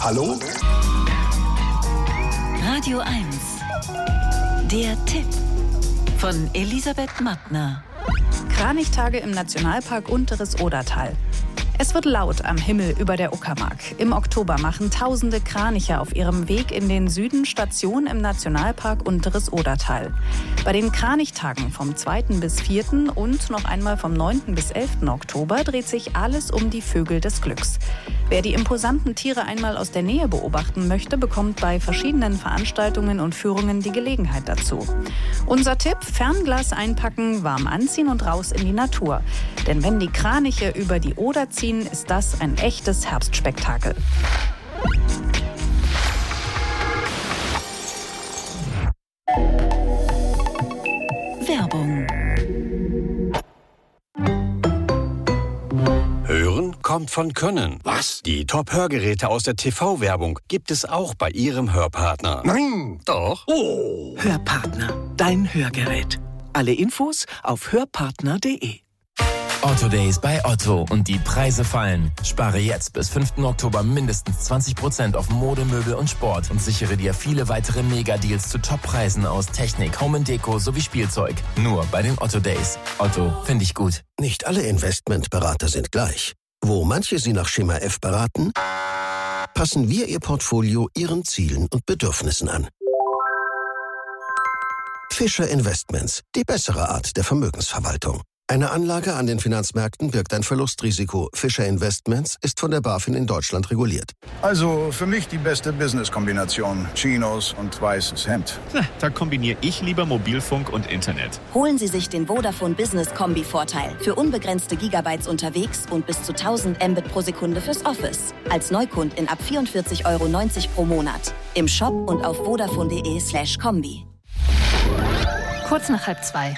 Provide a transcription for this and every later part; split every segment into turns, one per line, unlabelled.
Hallo?
Radio 1. Der Tipp von Elisabeth Mattner.
Kranichtage im Nationalpark Unteres Odertal. Es wird laut am Himmel über der Uckermark. Im Oktober machen tausende Kraniche auf ihrem Weg in den Süden Station im Nationalpark Unteres Odertal. Bei den Kranichtagen vom 2. bis 4. und noch einmal vom 9. bis 11. Oktober dreht sich alles um die Vögel des Glücks. Wer die imposanten Tiere einmal aus der Nähe beobachten möchte, bekommt bei verschiedenen Veranstaltungen und Führungen die Gelegenheit dazu. Unser Tipp: Fernglas einpacken, warm anziehen und raus in die Natur. Denn wenn die Kraniche über die Oder ziehen, ist das ein echtes Herbstspektakel.
Werbung.
Hören kommt von Können.
Was?
Die Top-Hörgeräte aus der TV-Werbung gibt es auch bei Ihrem Hörpartner.
Nein!
Doch.
Oh!
Hörpartner, dein Hörgerät. Alle Infos auf hörpartner.de.
Otto Days bei Otto und die Preise fallen. Spare jetzt bis 5. Oktober mindestens 20% auf Mode, Möbel und Sport und sichere dir viele weitere Mega-Deals zu Top-Preisen aus Technik, Home & Deko sowie Spielzeug. Nur bei den Otto Days. Otto, finde ich gut.
Nicht alle Investmentberater sind gleich. Wo manche Sie nach Schema F beraten, passen wir Ihr Portfolio Ihren Zielen und Bedürfnissen an. Fischer Investments, die bessere Art der Vermögensverwaltung. Eine Anlage an den Finanzmärkten birgt ein Verlustrisiko. Fischer Investments ist von der BaFin in Deutschland reguliert.
Also für mich die beste Business-Kombination. Chinos und weißes Hemd.
Da kombiniere ich lieber Mobilfunk und Internet.
Holen Sie sich den Vodafone Business Kombi-Vorteil. Für unbegrenzte Gigabytes unterwegs und bis zu 1000 Mbit pro Sekunde fürs Office. Als Neukundin ab 44,90 € pro Monat. Im Shop und auf vodafone.de/kombi.
Kurz nach 1:30.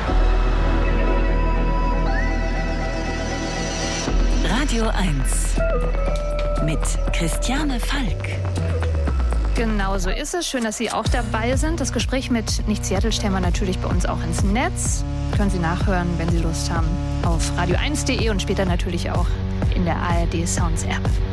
Radio 1 mit Christiane Falk.
Genau so ist es. Schön, dass Sie auch dabei sind. Das Gespräch mit Nicht Seattle stellen wir natürlich bei uns auch ins Netz. Können Sie nachhören, wenn Sie Lust haben, auf radio1.de und später natürlich auch in der ARD Sounds App.